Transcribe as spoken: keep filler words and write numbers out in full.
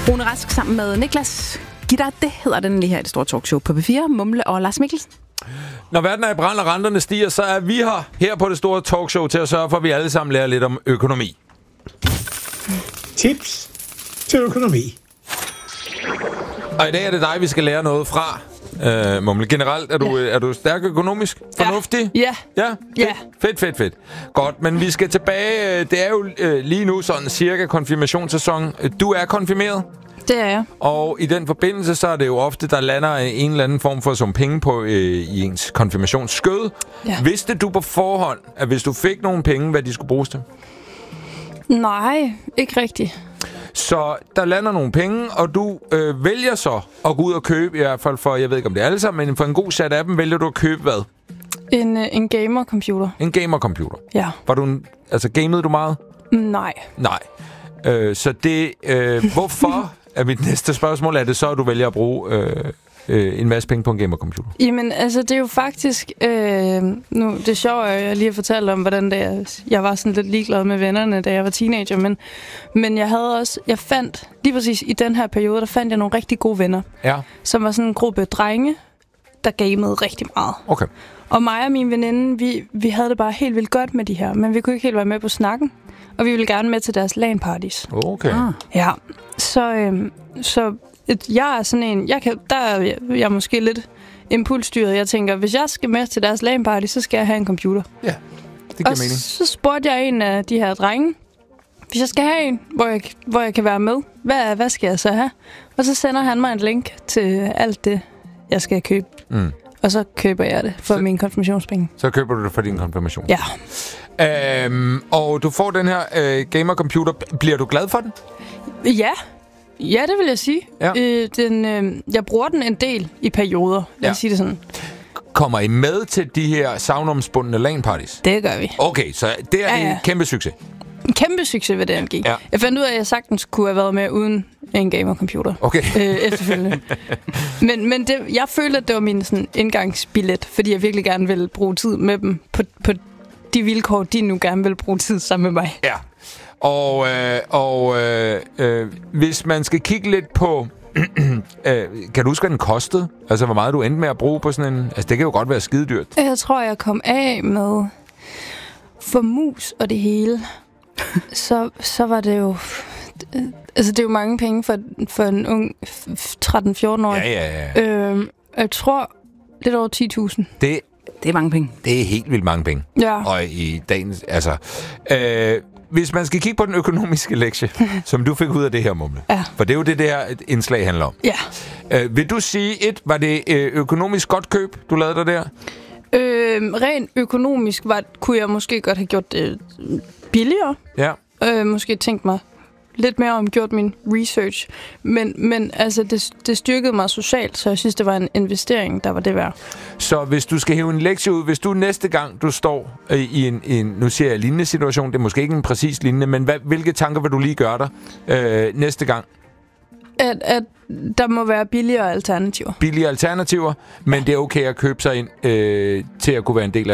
Rune Rask sammen med Niklas. Giv dig det, hedder den lige her i det store talkshow på P fire. Mumle og Lars Mikkelsen. Når verden er i brand og renterne stiger, så er vi her, her på det store talkshow til at sørge for, at vi alle sammen lærer lidt om økonomi. Tips til økonomi. Og i dag er det dig, vi skal lære noget fra. Uh, Mumle, generelt er du, ja. er du stærk økonomisk? Fornuftig? Ja. Ja? Fedt, ja. fedt, fedt, fedt. Godt, men vi skal tilbage. Det er jo uh, lige nu sådan cirka konfirmationssæson. Du er konfirmeret? Det er jeg. Og i den forbindelse, så er det jo ofte, der lander en eller anden form for som penge på øh, i ens konfirmationsskød. Ja. Vidste du på forhånd, at hvis du fik nogle penge, hvad de skulle bruges til? Nej, ikke rigtigt. Så der lander nogle penge, og du øh, vælger så at gå ud og købe, i hvert fald for, jeg ved ikke om det er alle sammen, men for en god sat af dem, vælger du at købe hvad? En, øh, en gamer-computer. En gamer-computer? Ja. Var du en, altså, gamede du meget? Nej. Nej. Øh, så det, øh, hvorfor, er mit næste spørgsmål, er det så, at du vælger at bruge øh, øh, en masse penge på en gamer-computer? Jamen, altså, det er jo faktisk... Øh, nu, det er sjovt, at jeg lige har fortalt om, hvordan det er. Jeg var sådan lidt ligeglad med vennerne, da jeg var teenager, men, men jeg havde også... Jeg fandt, lige præcis i den her periode, der fandt jeg nogle rigtig gode venner. Ja. Som var sådan en gruppe drenge, der gamede rigtig meget. Okay. Og mig og min veninde, vi, vi havde det bare helt vildt godt med de her, men vi kunne ikke helt være med på snakken. Og vi ville gerne med til deres LAN-parties. Okay. Ah. Ja, så, øhm, så et, jeg er sådan en... Jeg kan, der er jeg, jeg er måske lidt impulsstyret. Jeg tænker, hvis jeg skal med til deres LAN-party, så skal jeg have en computer. Ja, det giver og mening. Så spurgte jeg en af de her drenge, hvis jeg skal have en, hvor jeg, hvor jeg kan være med, hvad, hvad skal jeg så have? Og så sender han mig en link til alt det, jeg skal købe. Mm. Og så køber jeg det for så, mine konfirmationspenge. Så køber du det for din konfirmation? Ja. Øhm, og du får den her øh, gamer-computer. Bliver du glad for den? Ja. Ja, det vil jeg sige. Ja. Øh, den, øh, jeg bruger den en del i perioder. Lad ja. os sige det sådan. Kommer I med til de her savnomsbundne LAN-parties? Det gør vi. Okay, så det er ja, ja. en kæmpe succes. En kæmpe succes ved det angår. Ja. Jeg fandt ud af, at jeg sagtens kunne have været med uden en gamer-computer. Okay. Øh, efterfølgende. men men det, jeg følte, at det var min sådan, indgangsbillet, fordi jeg virkelig gerne ville bruge tid med dem på, på de vilkår, de nu gerne vil bruge tid sammen med mig. Ja. Og, øh, og øh, øh, hvis man skal kigge lidt på... øh, kan du huske, hvad den kostede? Altså, hvor meget du endte med at bruge på sådan en... Altså, det kan jo godt være skidedyrt. Jeg tror, jeg kom af med... For mus og det hele... så, så var det jo... Altså, det er jo mange penge for, for en ung tretten-fjorten-årig. Ja, ja, ja. Øhm, jeg tror, lidt over ti tusind. Det, det er mange penge. Det er helt vildt mange penge. Ja. Og i dagens... Altså... Øh, hvis man skal kigge på den økonomiske lektie, som du fik ud af det her, Mumle. Ja. For det er jo det, det her indslag handler om. Ja. Øh, vil du sige, et, var det øh, økonomisk godt køb, du lavede der der? Øh, rent økonomisk var, kunne jeg måske godt have gjort det billigere. Ja. Øh, måske tænkt mig lidt mere om, gjort min research. Men, men altså, det, det styrkede mig socialt, så jeg synes, det var en investering, der var det værd. Så hvis du skal hæve en lektie ud, hvis du næste gang, du står øh, i en, en, nu siger jeg lignende situation, det er måske ikke en præcis lignende, men hvad, hvilke tanker vil du lige gøre dig øh, næste gang? At, at der må være billigere alternativer. Billigere alternativer, men det er okay at købe sig ind øh, til at kunne være en del af